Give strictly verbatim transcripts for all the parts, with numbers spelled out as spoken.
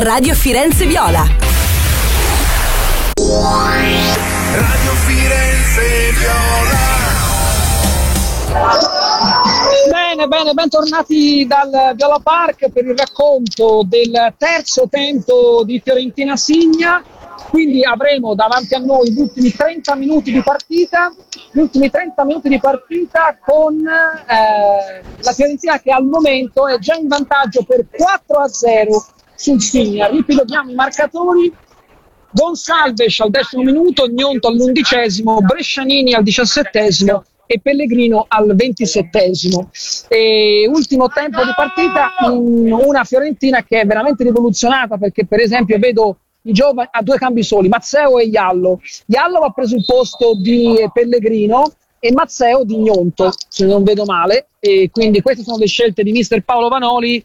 Radio Firenze Viola. Radio Firenze Viola. Bene, bene, bentornati dal Viola Park per il racconto del terzo tempo di Fiorentina Signa. Quindi avremo davanti a noi gli ultimi trenta minuti di partita, gli ultimi trenta minuti di partita con eh, la Fiorentina che al momento è già in vantaggio per quattro a zero sul Signa. Ripetiamo i marcatori: Gonçalves al decimo minuto, Gnonto all'undicesimo, Brescianini al diciassettesimo e Pellegrino al ventisettesimo. E ultimo tempo di partita, una Fiorentina che è veramente rivoluzionata, perché per esempio vedo i giovani a due cambi soli, Mazzeo e Iallo. Iallo ha preso il posto di Pellegrino e Mazzeo di Gnonto, se non vedo male, e quindi queste sono le scelte di mister Paolo Vanoli,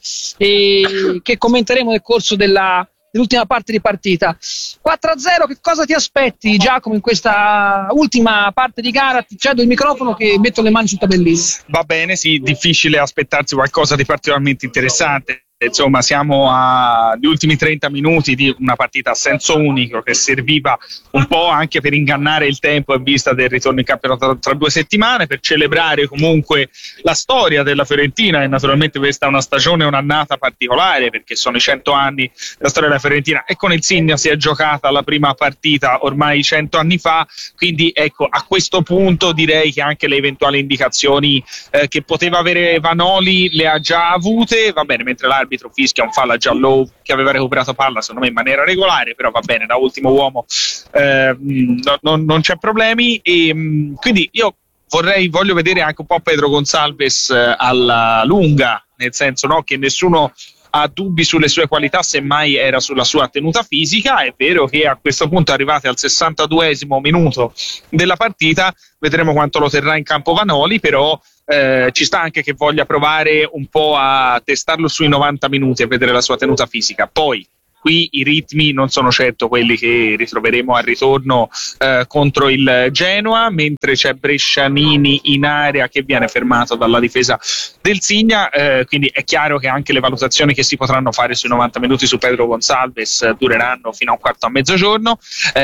e che commenteremo nel corso della, dell'ultima parte di partita. quattro a zero, che cosa ti aspetti, Giacomo, in questa ultima parte di gara? Ti cedo il microfono che metto le mani sul tabellino. Va bene, sì, difficile aspettarsi qualcosa di particolarmente interessante. Insomma, siamo agli ultimi trenta minuti di una partita a senso unico che serviva un po' anche per ingannare il tempo in vista del ritorno in campionato tra, tra due settimane, per celebrare comunque la storia della Fiorentina. E naturalmente questa è una stagione, un'annata particolare, perché sono i cento anni della storia della Fiorentina, e con il Signa si è giocata la prima partita ormai cento anni fa. Quindi ecco, a questo punto direi che anche le eventuali indicazioni eh, che poteva avere Vanoli le ha già avute. Va bene, mentre l'arbitro L'arbitro fischia un fallo a Giallo che aveva recuperato palla secondo me in maniera regolare, però va bene, da ultimo uomo eh, no, no, non c'è problemi. E quindi io vorrei voglio vedere anche un po' Pedro Gonçalves eh, alla lunga, nel senso, no, che nessuno ha dubbi sulle sue qualità, semmai era sulla sua tenuta fisica. È vero che a questo punto, arrivati al sessantaduesimo minuto della partita, vedremo quanto lo terrà in campo Vanoli, però Eh, ci sta anche che voglia provare un po' a testarlo sui novanta minuti e vedere la sua tenuta fisica. Poi qui i ritmi non sono certo quelli che ritroveremo al ritorno eh, contro il Genoa, mentre c'è Brescianini in area che viene fermato dalla difesa del Signa, eh, quindi è chiaro che anche le valutazioni che si potranno fare sui novanta minuti su Pedro Gonçalves dureranno fino a un quarto a mezzogiorno.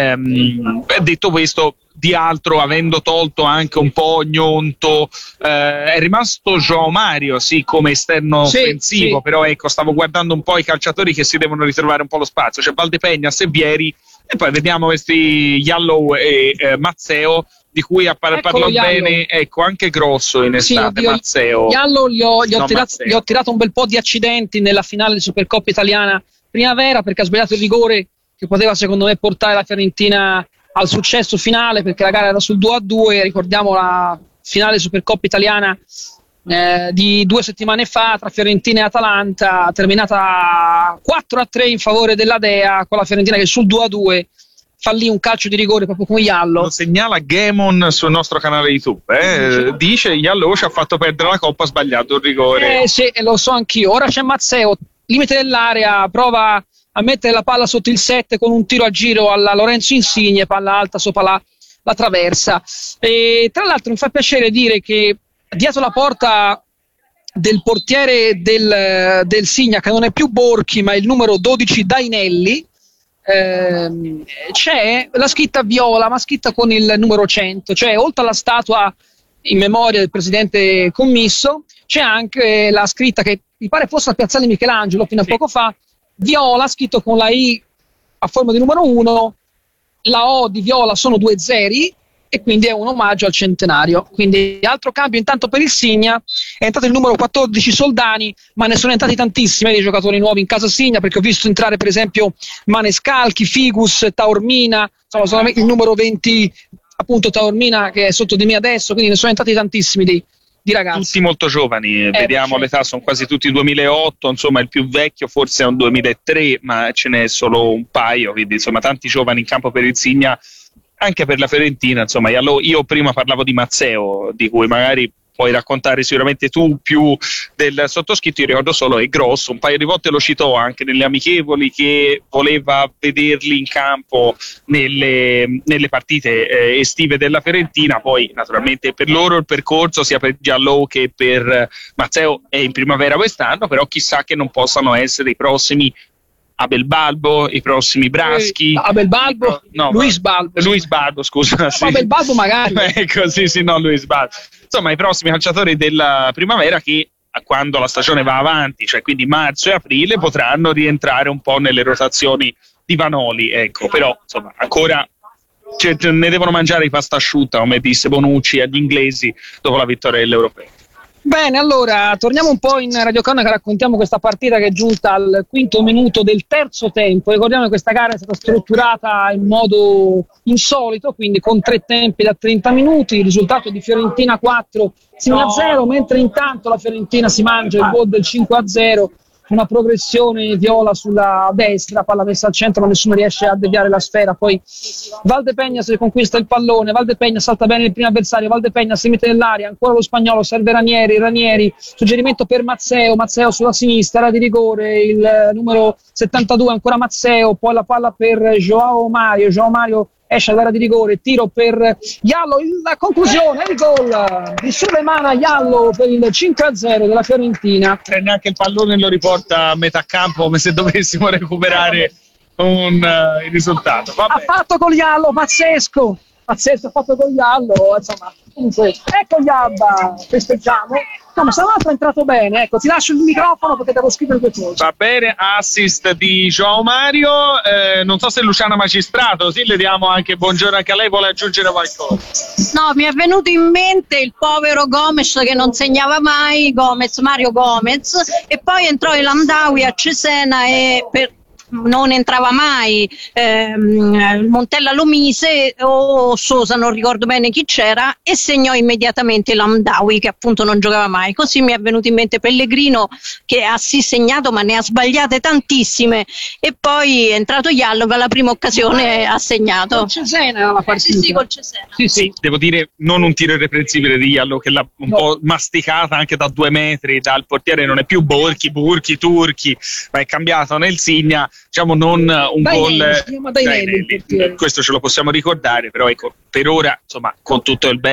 Ehm, detto questo, di altro, avendo tolto anche un po' Gnonto, eh, è rimasto João Mario sì come esterno sì, offensivo, sì. Però ecco, stavo guardando un po' i calciatori che si devono ritrovare un po' lo spazio. C'è Valdepeñas e Vieri, e poi vediamo questi Iallo e eh, Mazzeo, di cui ha par- parlato bene, ecco, anche Grosso in estate. Sì, Mazzeo Iallo gli ho, gli, ho no, tirato, gli ho tirato un bel po' di accidenti nella finale di Supercoppa italiana primavera, perché ha sbagliato il rigore che poteva secondo me portare la Fiorentina al successo finale, perché la gara era sul due a due. Ricordiamo la finale Supercoppa italiana eh, di due settimane fa tra Fiorentina e Atalanta, terminata quattro a tre in favore della Dea, con la Fiorentina che sul due a due fallì un calcio di rigore proprio come Iallo. Lo segnala Gamon sul nostro canale YouTube, eh? Dice Iallo ci ha fatto perdere la Coppa, ha sbagliato il rigore. Eh sì, lo so anch'io. Ora c'è Mazzeo, limite dell'area, prova a mettere la palla sotto il sette con un tiro a giro alla Lorenzo Insigne, palla alta sopra la, la traversa. E tra l'altro mi fa piacere dire che dietro la porta del portiere del, del Signa, che non è più Borchi ma il numero dodici Dainelli, ehm, c'è la scritta viola, ma scritta con il numero cento, cioè oltre alla statua in memoria del presidente commisso c'è anche la scritta che mi pare fosse al piazzale Michelangelo fino a sì. poco fa, viola scritto con la I a forma di numero uno, la O di viola sono due zeri e quindi è un omaggio al centenario. Quindi altro cambio intanto per il Signa, è entrato il numero quattordici Soldani, ma ne sono entrati tantissimi dei giocatori nuovi in casa Signa, perché ho visto entrare per esempio Manescalchi, Figus, Taormina, insomma solamente il numero venti appunto Taormina che è sotto di me adesso, quindi ne sono entrati tantissimi di di ragazzi. Tutti molto giovani, eh, vediamo l'età, sono quasi tutti duemilaotto, insomma il più vecchio forse è un duemilatré, ma ce n'è solo un paio, quindi insomma tanti giovani in campo per il Signa, anche per la Fiorentina. Insomma io, io prima parlavo di Mazzeo, di cui magari puoi raccontare sicuramente tu più del sottoscritto. Io ricordo solo è Grosso, un paio di volte lo citò anche nelle amichevoli, che voleva vederli in campo nelle, nelle partite eh, estive della Fiorentina. Poi naturalmente per loro il percorso sia per Giallo che per Mazzeo è in primavera quest'anno, però chissà che non possano essere i prossimi Abel Balbo, i prossimi Braschi. Abel Balbo, no, Luis Balbo. Luis Balbo, scusa. Sì. Abel Balbo magari. Ecco, sì, sì, no, Luis Balbo. Insomma, i prossimi calciatori della primavera che quando la stagione va avanti, cioè quindi marzo e aprile, potranno rientrare un po' nelle rotazioni di Vanoli, ecco, però insomma ancora cioè, ne devono mangiare di pasta asciutta, come disse Bonucci agli inglesi dopo la vittoria dell'Europeo. Bene, allora torniamo un po' in radiocronaca, raccontiamo questa partita che è giunta al quinto minuto del terzo tempo. Ricordiamo che questa gara è stata strutturata in modo insolito, quindi con tre tempi da trenta minuti, il risultato di Fiorentina quattro, Siviglia zero, mentre intanto la Fiorentina si mangia il gol del cinque a zero, una progressione viola sulla destra, palla messa al centro ma nessuno riesce a deviare la sfera, poi Valdepegna si conquista il pallone, Valdepegna salta bene il primo avversario, Valdepegna si mette nell'aria, ancora lo spagnolo, serve Ranieri, Ranieri, suggerimento per Mazzeo, Mazzeo sulla sinistra, area di rigore, il numero settantadue ancora Mazzeo, poi la palla per Joao Mario, Joao Mario esce dall'area di rigore, tiro per Iallo, la conclusione, il gol di Sulemana Iallo per il cinque a zero della Fiorentina. E neanche il pallone lo riporta a metà campo come se dovessimo recuperare un, uh, il risultato. Vabbè. Ha fatto con Iallo, pazzesco, pazzesco, ha fatto con Iallo, insomma, comunque, ecco Iabba, festeggiamo. No, ma stavolta è entrato bene, ecco, ti lascio il microfono perché devo scrivere due cose. Va bene, assist di Joao Mario, eh, non so se Luciana Magistrato, sì, le diamo anche buongiorno anche a lei, vuole aggiungere qualcosa? No, mi è venuto in mente il povero Gomez che non segnava mai, Gomez, Mario Gomez, e poi entrò il Hamdaoui a Cesena e per non entrava mai, ehm, Montella lo mise o Sosa, non ricordo bene chi c'era, e segnò immediatamente l'Hamdaoui che appunto non giocava mai. Così mi è venuto in mente Pellegrino che ha sì segnato ma ne ha sbagliate tantissime, e poi è entrato Iallo che alla prima occasione ha segnato. Col Cesena era la partita. Sì, sì, col Cesena. Sì, sì. Devo dire, non un tiro irreprensibile di Iallo che l'ha un No. po' masticata anche da due metri dal portiere, non è più Borchi, Burchi, Turchi, ma è cambiato nel Signa. Diciamo non un Dai gol Nelli, si chiama Dai Dai Nelli, il Nelli. portiere. Questo ce lo possiamo ricordare, però ecco, per ora insomma con tutto il bene